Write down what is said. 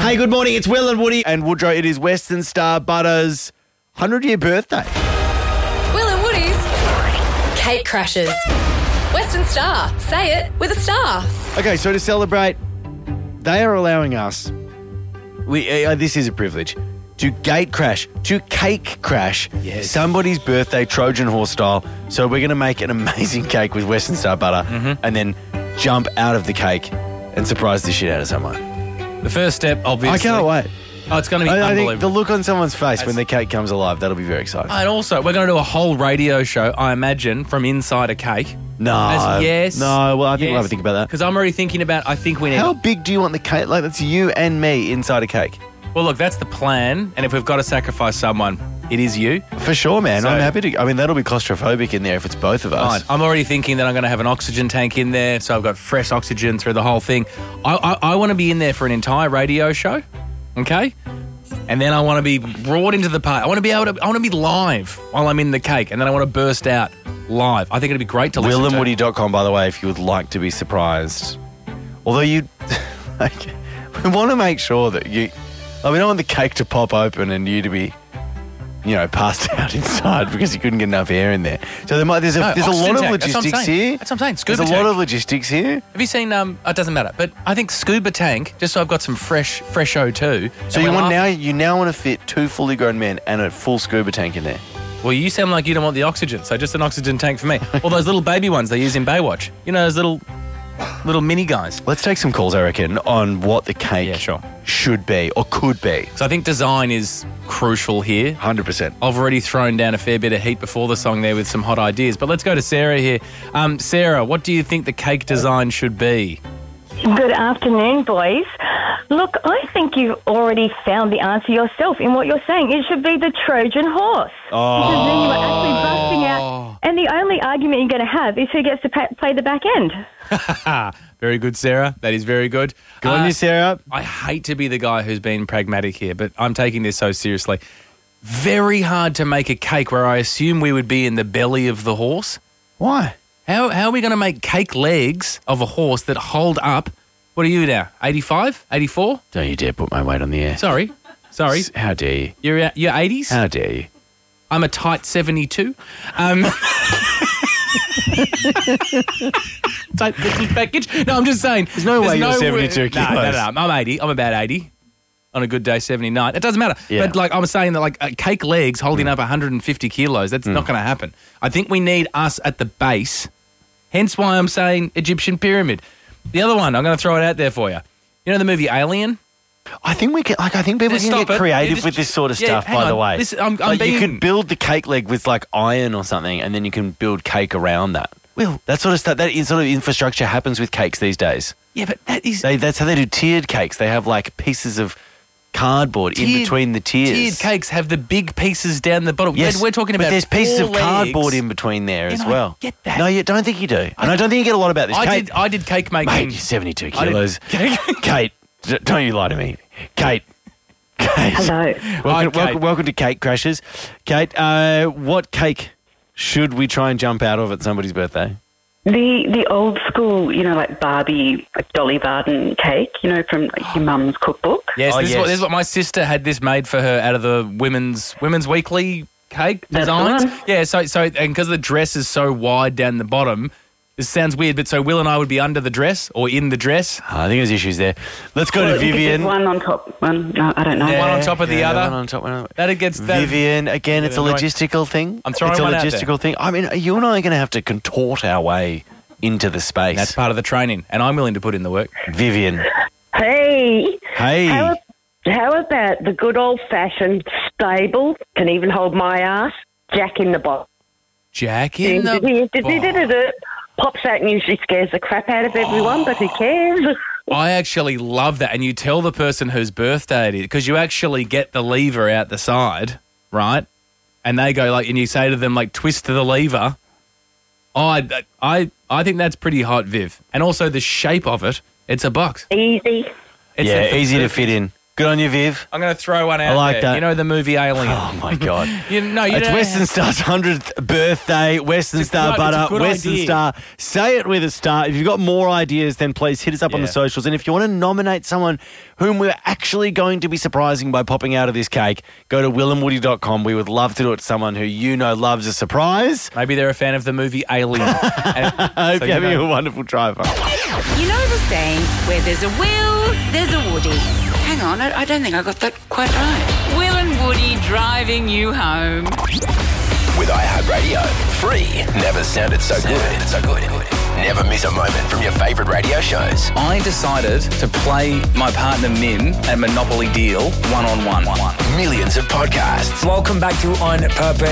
Hey, good morning. It's Will and Woody and Woodrow. It is Western Star Butter's 100-year birthday. Will and Woody's Cake Crashers. Western Star. Say it with a star. Okay, so to celebrate, they are allowing us, this is a privilege, to cake crash somebody's birthday Trojan horse style. So we're going to make an amazing cake with Western Star Butter and then jump out of the cake and surprise the shit out of someone. The first step, obviously. I can't wait. Oh, it's going to be I unbelievable. think the look on someone's face when the cake comes alive, that'll be very exciting. And also, we're going to do a whole radio show, I imagine, from inside a cake. No. Yes. No, well, I think we'll have to think about that. Because I'm already thinking about, I think we need... How big do you want the cake? Like, that's you and me inside a cake. Well, look, that's the plan. And if we've got to sacrifice someone, it is you. For sure, man. So- I'm happy to. I mean, that'll be claustrophobic in there if it's both of us. Fine. I'm already thinking that I'm going to have an oxygen tank in there, so I've got fresh oxygen through the whole thing. I want to be in there for an entire radio show, okay? And then I want to be brought into the party. I want to be live while I'm in the cake, and then I want to burst out live. I think it'd be great to listen to. WillAndWoody.com, by the way, if you would like to be surprised. Although you, we want to make sure that we don't want the cake to pop open and you to be, passed out inside because you couldn't get enough air in there. So there's a lot of logistics here. That's what I'm saying. Scuba There's tank. a lot of logistics here. Have you seen? It doesn't matter, but I think scuba tank. Just so I've got some fresh O2. So you now want to fit 2 fully grown men and a full scuba tank in there. Well, you sound like you don't want the oxygen, so just an oxygen tank for me. Or those little baby ones they use in Baywatch. You know, those little mini guys. Let's take some calls, I reckon, on what the cake should be or could be. So I think design is crucial here. 100%. I've already thrown down a fair bit of heat before the song there with some hot ideas. But let's go to Sarah here. Sarah, what do you think the cake design should be? Good afternoon, boys. Look, I think you've already found the answer yourself in what you're saying. It should be the Trojan horse. Because then you are actually busting out. And the only argument you're going to have is who gets to play the back end. Very good, Sarah. That is very good. Good on you, Sarah. I hate to be the guy who's been pragmatic here, but I'm taking this so seriously. Very hard to make a cake where I assume we would be in the belly of the horse. Why? How are we going to make cake legs of a horse that hold up? What are you now? 85? 84? Don't you dare put my weight on the air. Sorry. How dare you? You're 80s? How dare you? I'm a tight 72. Tight little package. No, I'm just saying. There's no way you're 72 kilos. No. I'm 80. I'm about 80. On a good day, 79. It doesn't matter. Yeah. But I'm saying that cake legs holding up 150 kilos, that's not going to happen. I think we need us at the base. Hence why I'm saying Egyptian pyramid. The other one, I'm going to throw it out there for you. You know the movie Alien? I think people can get creative with this sort of stuff, by the way. You could build the cake leg with iron or something, and then you can build cake around that. Well, that sort of stuff, that sort of infrastructure happens with cakes these days. Yeah, but That's how they do tiered cakes. They have pieces of cardboard in between the tiers. Tiered cakes have the big pieces down the bottom. Yes, we're talking about but there's pieces of legs. cardboard in between there as well. I get that. No, you don't think you do. And I don't think you get a lot about this. I did cake making. Mate, you're 72 kilos. Kate, don't you lie to me. Kate. Hello. Welcome to Cake Crashers. Kate, what cake should we try and jump out of at somebody's birthday? The old school, Barbie, Dolly Varden cake, from your mum's cookbook. Yes, this is what my sister had this made for her out of the Women's Weekly cake designs. That's the one. Yeah, so and because the dress is so wide down the bottom, this sounds weird, but so Will and I would be under the dress or in the dress. I think there's issues there. Let's go to Vivian. One on top, one. No, I don't know. Yeah, one on top of the other. One on top. That gets Vivian. Again, it's a logistical thing. I'm throwing It's a one out logistical thing. I mean, you and I are going to have to contort our way into the space. That's part of the training, and I'm willing to put in the work. Vivian. Hey. Hey. How about the good old-fashioned stable, can even hold my ass, Jack in the Box. Jack in the Box. Pops out and usually scares the crap out of everyone, but who cares? I actually love that. And you tell the person whose birthday it is, because you actually get the lever out the side, right? And they go and you say to them, twist the lever. Oh, I think that's pretty hot, Viv. And also the shape of it, it's a box. Easy. Easy to fit in. Good on you, Viv. I'm going to throw one out I like there. that. You know the movie Alien? Oh, my God. You It's Western Star's 100th birthday. Western Star Butter. Western Star. Say it with a star. If you've got more ideas, then please hit us up on the socials. And if you want to nominate someone whom we're actually going to be surprising by popping out of this cake, go to willandwoody.com. We would love to do it to someone who you know loves a surprise. Maybe they're a fan of the movie Alien. I hope you're having a wonderful drive home. You know the saying, where there's a Will, there's a Woody. Hang on, I don't think I got that quite right. Will and Woody driving you home. With iHeartRadio. Free. Never sounded so good. Never miss a moment from your favourite radio shows. I decided to play my partner Mim at Monopoly Deal one-on-one. Millions of podcasts. Welcome back to On Purpose.